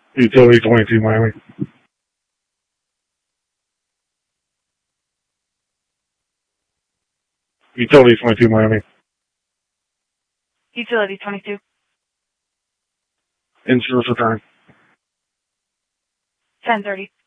Utility 22 Miami. Utility 22 Miami. Utility 22. In service return. 10:30.